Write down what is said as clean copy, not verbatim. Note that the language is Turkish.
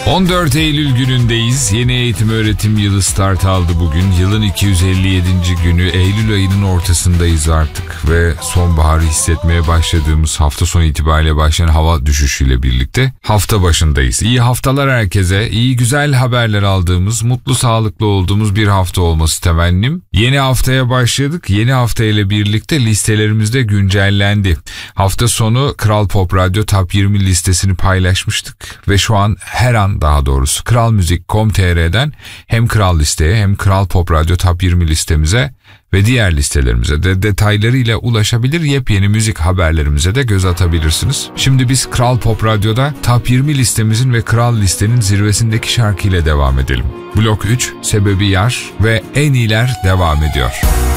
14 Eylül günündeyiz. Yeni eğitim öğretim yılı start aldı bugün. Yılın 257. günü, Eylül ayının ortasındayız artık ve sonbaharı hissetmeye başladığımız hafta sonu itibariyle başlayan hava düşüşüyle birlikte hafta başındayız. İyi haftalar herkese, iyi güzel haberler aldığımız, mutlu sağlıklı olduğumuz bir hafta olması temennim. Yeni haftaya başladık. Yeni hafta ile birlikte listelerimiz de güncellendi. Hafta sonu Kral Pop Radyo Top 20 listesini paylaşmıştık ve şu an her an, daha doğrusu kralmuzik.com.tr'den hem Kral listeye hem Kral Pop Radyo Top 20 listemize ve diğer listelerimize de detaylarıyla ulaşabilir, yepyeni müzik haberlerimize de göz atabilirsiniz. Şimdi biz Kral Pop Radyo'da Top 20 listemizin ve Kral listenin zirvesindeki şarkıyla devam edelim. Blok 3, Sebebi Yar ve En İyiler devam ediyor.